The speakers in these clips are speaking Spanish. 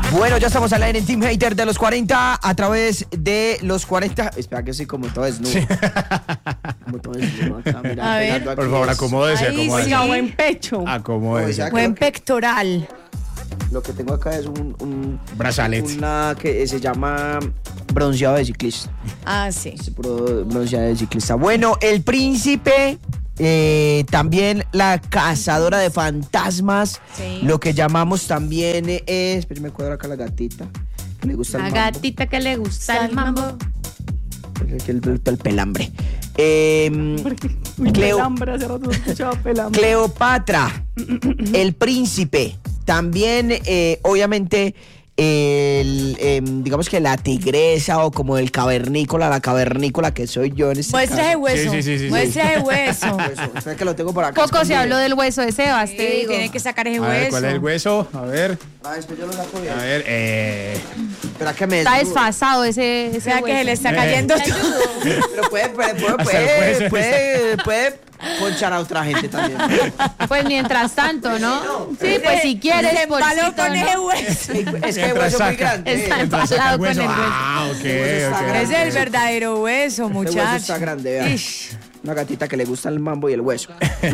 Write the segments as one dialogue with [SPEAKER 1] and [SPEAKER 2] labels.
[SPEAKER 1] Bueno, ya estamos al aire en Team Hater de los 40 a través de los 40. Espera que soy como todo desnudo. Sí. Como todo desnudo acá, mira,
[SPEAKER 2] a ver,
[SPEAKER 3] por favor, acomódese, acomódese.
[SPEAKER 2] Oiga, buen pecho.
[SPEAKER 3] Acomódese.
[SPEAKER 2] Buen pectoral.
[SPEAKER 1] Lo que tengo acá es un
[SPEAKER 3] brazalet.
[SPEAKER 1] Una que se llama bronceado de ciclista.
[SPEAKER 2] Ah, sí.
[SPEAKER 1] Es puro bronceado de ciclista. Bueno, el príncipe, también la cazadora de fantasmas. Sí. Lo que llamamos también es... Espera, me cuadro acá la gatita. Que le gusta el mambo.
[SPEAKER 2] La gatita que le gusta el mambo.
[SPEAKER 1] El pelambre.
[SPEAKER 2] Pelambre, hace rato escuchaba pelambre.
[SPEAKER 1] Cleopatra, el príncipe. También, obviamente, digamos que la tigresa o como el cavernícola, la cavernícola que soy yo en este
[SPEAKER 2] muestra
[SPEAKER 1] caso.
[SPEAKER 2] De hueso. Sí. Muestra de hueso.
[SPEAKER 1] Espera que lo tengo por acá.
[SPEAKER 2] Poco se habló del hueso de Sebas, te digo. Tiene que sacar ese hueso.
[SPEAKER 3] ¿Cuál es el hueso? A ver.
[SPEAKER 1] Después yo lo saco bien.
[SPEAKER 3] A ver,
[SPEAKER 1] Espera que me...
[SPEAKER 2] Está desfasado ese hueso. Que se le está cayendo todo.
[SPEAKER 1] Pero puede ponchar a otra gente también.
[SPEAKER 2] Pues mientras tanto, ¿no? Sí, pues si quieres,
[SPEAKER 4] se empaló con ese hueso.
[SPEAKER 1] Es que el hueso es muy grande.
[SPEAKER 2] Está empalado con el hueso.
[SPEAKER 3] Ah, ok.
[SPEAKER 4] Es el verdadero hueso, muchacho.
[SPEAKER 1] El hueso está grande, vea. Una gatita que le gusta el mambo y el hueso.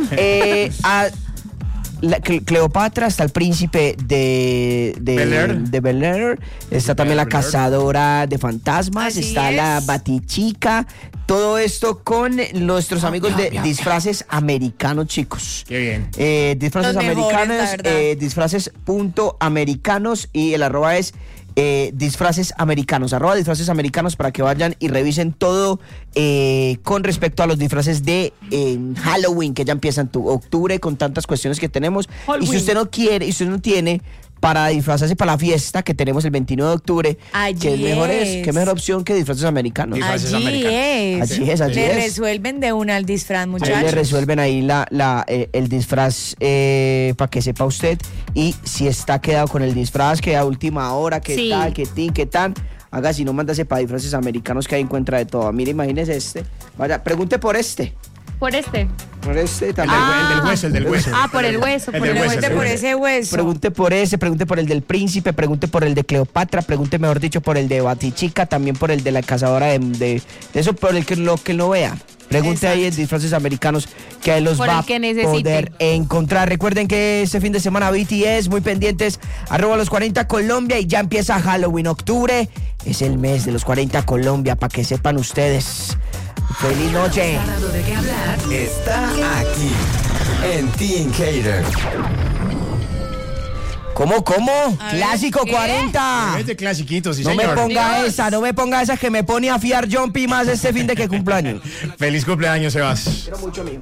[SPEAKER 1] Cleopatra, está el príncipe de Bel Air, está también la cazadora de fantasmas, está la Batichica. Todo esto con nuestros amigos de Disfraces Americanos, chicos.
[SPEAKER 3] Qué bien.
[SPEAKER 1] Disfraces Americanos, disfraces.americanos y el arroba es Disfraces Americanos, arroba Disfraces Americanos, para que vayan y revisen todo con respecto a los disfraces de Halloween, que ya empieza en octubre con tantas cuestiones que tenemos. Halloween. Y si usted no quiere, y usted no tiene para disfrazarse para la fiesta que tenemos el 29 de octubre, qué mejor opción que Disfraces Americanos.
[SPEAKER 4] Allí es. Le resuelven de una el disfraz, muchachos.
[SPEAKER 1] Le resuelven ahí el disfraz para que sepa usted. Y si está quedado con el disfraz, que a última hora, qué tal, qué tan. Haga, si no, mándase para Disfraces Americanos, que ahí encuentra de todo. Mire, imagínese este. Vaya, pregunte por este.
[SPEAKER 2] Por este
[SPEAKER 1] también.
[SPEAKER 3] El del hueso.
[SPEAKER 2] Por el hueso.
[SPEAKER 4] Pregunte por ese hueso.
[SPEAKER 1] Pregunte por ese, pregunte por el del príncipe, pregunte por el de Cleopatra, pregunte, mejor dicho, por el de Batichica, también por el de la cazadora de eso, por el que lo vea. Pregunte ahí en Disfraces Americanos, que ahí los va a poder encontrar. Recuerden que este fin de semana BTS, muy pendientes, arroba los 40 Colombia, y ya empieza Halloween. Octubre es el mes de los 40 Colombia, para que sepan ustedes. ¡Feliz noche!
[SPEAKER 5] ¿De qué hablar? Está aquí, en Team Hater.
[SPEAKER 1] ¿Cómo? Clásico 40.
[SPEAKER 3] Es de clasiquitos, sí,
[SPEAKER 1] no
[SPEAKER 3] señor.
[SPEAKER 1] No me ponga esa que me pone a fiar Jumpy más este fin de que cumpleaños.
[SPEAKER 3] Feliz cumpleaños, Sebas.
[SPEAKER 1] Quiero mucho, mijo.